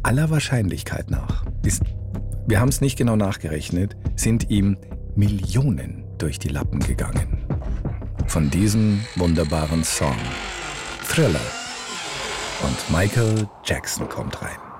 aller Wahrscheinlichkeit nach wir haben es nicht genau nachgerechnet, sind ihm Millionen durch die Lappen gegangen. Von diesem wunderbaren Song. Thriller. Und Michael Jackson kommt rein.